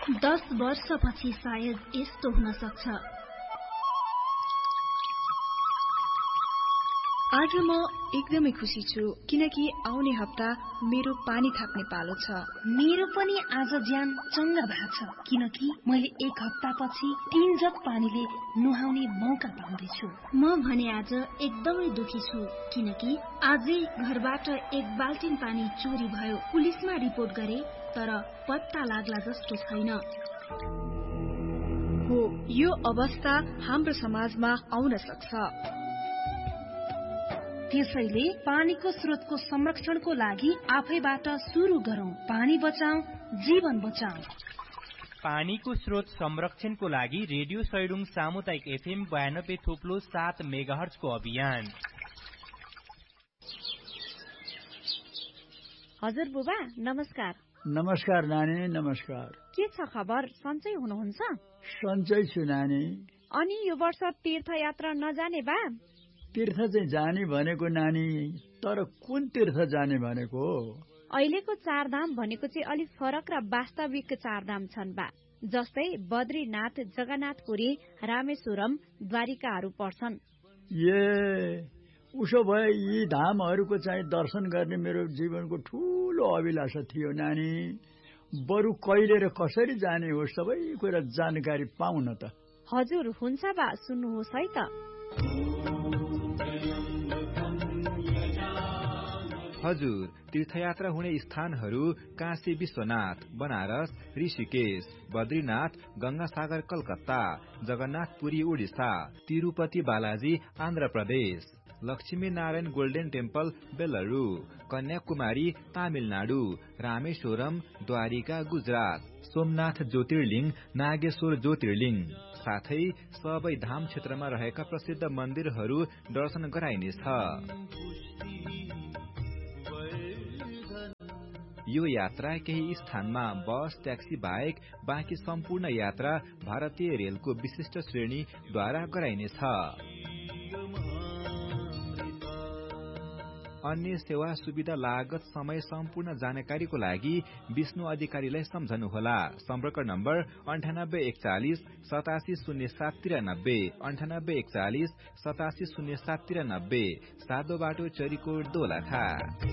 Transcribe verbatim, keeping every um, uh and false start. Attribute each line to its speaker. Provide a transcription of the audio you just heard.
Speaker 1: दस वर्षपछि सायद यस्तो हुन सक्छ।
Speaker 2: आज म एकदमै खुसी छु किनकि आउने हप्ता मेरो पानी थाप्ने पालो छ।
Speaker 1: मेरो पनि आज ज्यान चंगा भएको छ किनकि मैले एक हप्तापछि तीन जग पानीले नुहाउने मौका पाउँदैछु। म भने आज एकदमै दुखी छु किनकि आजै घरबाट एक बाल्टिन पानी चोरी भयो। पुलिसमा रिपोर्ट गरे तर पत्ता लाग्ला जस्तो छैन।
Speaker 2: हो, यो अवस्था हाम्रो समाजमा आउन सक्छ।
Speaker 1: त्यसैले पानीको स्रोतको संरक्षणको लागि आफैबाट सुरु गरौं। पानी बचाऊ, जीवन बचाऊ।
Speaker 3: पानीको स्रोत संरक्षणको लागि रेडियो सैडुङ सामुदायिक एफएम बयानब्बे थोप्लो सात मेगाहर्जको अभियान।
Speaker 4: हजुर बुबा नमस्कार।
Speaker 5: नमस्कार नानी, नमस्कार।
Speaker 4: के छ खबर? सन्चै हुनुहुन्छ?
Speaker 5: सन्चै छु नानी।
Speaker 4: अनि यो वर्ष तीर्थयात्रा नजाने बा?
Speaker 5: तीर्थ चाहिँ जाने भनेको नानी, तर कुन तीर्थ जाने भनेको?
Speaker 4: अहिलेको चारधाम भनेको चाहिँ अलिक फरक र वास्तविक चारधाम छन् बा, जस्तै बद्रीनाथ, जगन्नाथपुरी, रामेश्वरम, द्वारिकाहरू पर्छन्।
Speaker 5: ए उसो भए यी धामहरूको चाहिँ दर्शन गर्ने मेरो जीवनको ठूलो अभिलाषा थियो नानी। बरु कहिले र कसरी जाने हो सबै कुरा जानकारी पाउन त।
Speaker 4: हजुर हुन्छ बा, सुन्नुहोस् है त।
Speaker 6: हजुर, तीर्थयात्रा हुने स्थानहरू काशी विश्वनाथ, बनारस, ऋषिकेश, बद्रीनाथ, गंगासागर कलकत्ता, जगन्नाथपुरी उडिसा, तिरुपति बालाजी आन्ध्र प्रदेश, लक्ष्मी नारायण गोल्डन टेम्पल बेलुरु, कन्याकुमारी तामिलनाडु, रामेश्वरम द्वारिका गुजरात, सोमनाथ ज्योतिर्लिङ, नागेश्वर ज्योतिर्लिङ, साथै सबै धाम क्षेत्रमा रहेका प्रसिद्ध मन्दिरहरू दर्शन गराइनेछ। यो यात्रा केही स्थानमा बस, ट्याक्सी बाहेक बाँकी सम्पूर्ण यात्रा भारतीय रेलको विशिष्ट श्रेणीद्वारा गराइनेछ। अन्य सेवा सुविधा लागत समय सम्पूर्ण जानकारीको लागि विष्णु अधिकारीलाई सम्झनुहोला। सम्पर्क नम्बर अन्ठानब्बे एकचालिस सतासी शून्य सात तिरानब्बे, अन्ठानब्बे एकचालिस सतासी शून्य सात तिरानब्बे, सादो बाटो चरीकोट दोलखा।